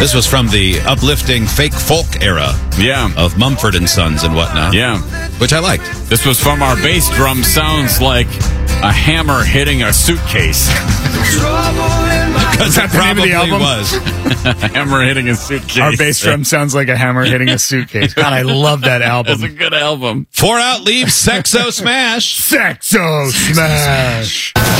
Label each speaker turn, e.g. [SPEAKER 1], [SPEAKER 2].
[SPEAKER 1] This was from the uplifting fake folk era of Mumford and Sons and whatnot.
[SPEAKER 2] Yeah.
[SPEAKER 1] Which I liked.
[SPEAKER 2] This was from our bass drum. Sounds like a hammer hitting a suitcase.
[SPEAKER 1] Because that probably was.
[SPEAKER 2] A hammer hitting a suitcase.
[SPEAKER 3] Our bass drum sounds like a hammer hitting a suitcase. God, I love that album.
[SPEAKER 2] It's a good album.
[SPEAKER 1] 4 out leaves Sexo Smash.
[SPEAKER 3] Sexo Smash.